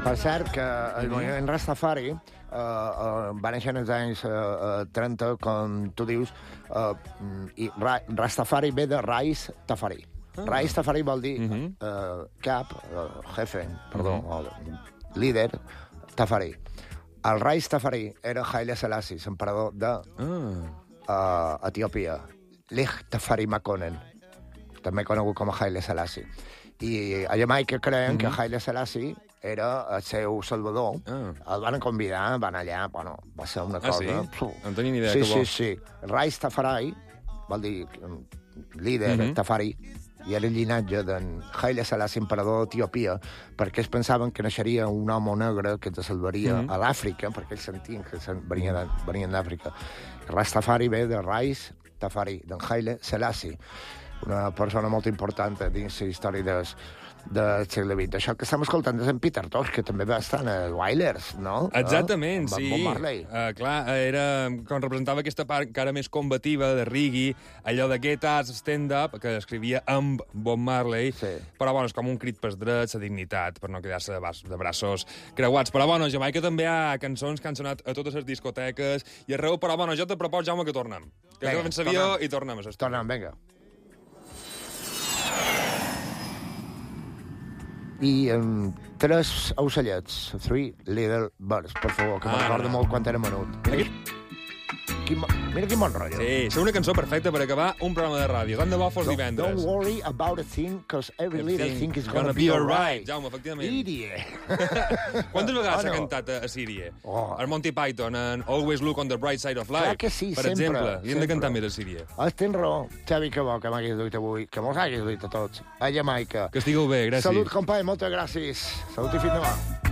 Per cert, que el moviment Rastafari va néixer en els anys 30, com tu dius, i Rastafari ve de Rais Tafari. Rais Tafari vol dir cap, jefe, perdó, líder, Tafari. El Rais Tafari era Haile Selassie, l'emperador d'Etiòpia. Lig Tafari Makonnen, també conegut com a Haile Selassie. I a Jamaica creien que Haile Selassie era el seu salvador. El van convidar, van allà, bueno, va ser una cosa... Sí? No en tenia ni idea. Sí. Rais Tafari, vol dir líder Tafari, i era el llinatge d'en Haile Selassie, emperador d'Etiòpia, perquè ells pensaven que naixeria un home negre que te salvaria a l'Àfrica, perquè ells sentien que venien d'Àfrica. Rastafari ve de Rais Tafari, d'en Haile Selassie, una persona molt important dins la història del segle XX. Això que estem escoltant és en Peter Tosh, que també va estar en Wailers, no? Exactament, sí. Bob Marley. Clar, era com representava aquesta part encara més combativa de reggae, allò de Get Us, stand-up, que escrivia amb Bob Marley, però, bueno, és com un crit pels drets, la dignitat, per no quedar-se de braços creuats. Però, bueno, a Jamaica també hi ha cançons que han sonat a totes les discoteques i arreu, però, bueno, jo te proposo, Jaume, que tornem. Que agafem l'avió i tornem a l'estudi. Tornem, vinga. I amb 3 ocellets, 3 little birds, per favor, que me'n recordo molt quan era menut. Mira quin bon rotllo. Sí, és una cançó perfecta per acabar un programa de ràdio. Tant de bo fos divendres. Don't worry about a thing, because every little thing is gonna be alright. Jaume, efectivament. Sírie. Quantes vegades s'ha cantat a Sírie? El Monty Python, en Always Look on the Bright Side of Life. Clar que sí, per exemple. Li hem de cantar més a Sírie. Tens raó, Xavi, que bo que m'haguis duit avui, que mos haguis duit a tots, a Jamaica. Que estigueu bé, gràcies. Salut, company, moltes gràcies. Salut i fins demà.